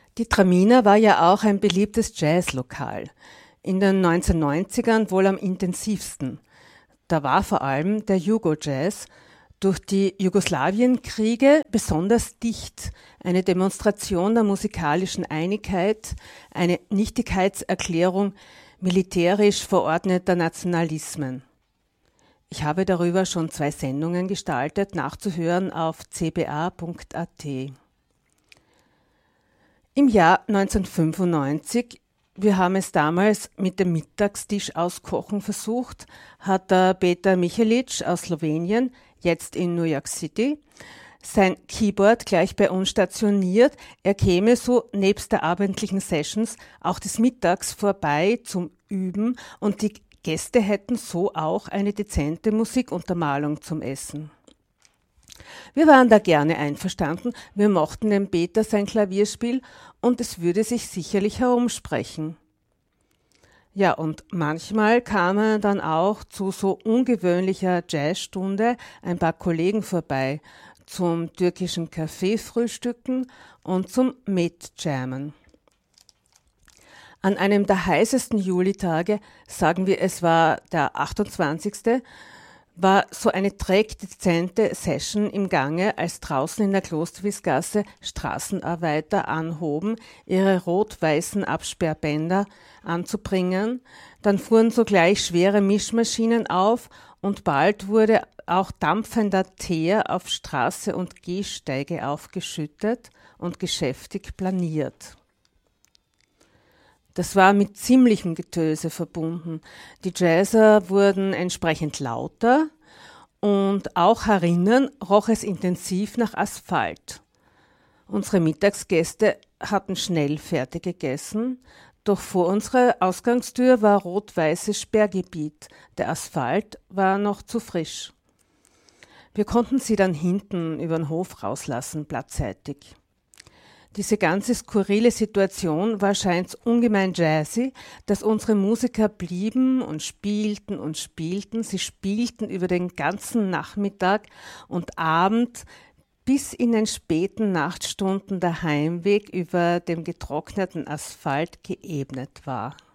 Die Traminer war ja auch ein beliebtes Jazzlokal. In den 1990ern wohl am intensivsten. Da war vor allem der Jugo-Jazz durch die Jugoslawienkriege besonders dicht. Eine Demonstration der musikalischen Einigkeit, eine Nichtigkeitserklärung militärisch verordneter Nationalismen. Ich habe darüber schon 2 Sendungen gestaltet, nachzuhören auf cba.at. Im Jahr 1995, wir haben es damals mit dem Mittagstisch auskochen versucht, hat der Peter Michelic aus Slowenien, jetzt in New York City, sein Keyboard gleich bei uns stationiert. Er käme so nebst der abendlichen Sessions auch des Mittags vorbei zum Üben und die Gäste hätten so auch eine dezente Musikuntermalung zum Essen. Wir waren da gerne einverstanden, wir mochten dem Peter sein Klavierspiel und es würde sich sicherlich herumsprechen. Ja, und manchmal kamen dann auch zu so ungewöhnlicher Jazzstunde ein paar Kollegen vorbei, zum türkischen Kaffeefrühstücken und zum Met-Jammen. An einem der heißesten Julitage, sagen wir es war der 28., war so eine trägdezente Session im Gange, als draußen in der Klosterwiesgasse Straßenarbeiter anhoben, ihre rot-weißen Absperrbänder anzubringen. Dann fuhren sogleich schwere Mischmaschinen auf und bald wurde auch dampfender Teer auf Straße und Gehsteige aufgeschüttet und geschäftig planiert. Das war mit ziemlichem Getöse verbunden. Die Jazzer wurden entsprechend lauter und auch herinnen roch es intensiv nach Asphalt. Unsere Mittagsgäste hatten schnell fertig gegessen, doch vor unserer Ausgangstür war rot-weißes Sperrgebiet. Der Asphalt war noch zu frisch. Wir konnten sie dann hinten über den Hof rauslassen, blattseitig. Diese ganze skurrile Situation war scheint's ungemein jazzy, dass unsere Musiker blieben und spielten und spielten. Sie spielten über den ganzen Nachmittag und Abend bis in den späten Nachtstunden der Heimweg über dem getrockneten Asphalt geebnet war.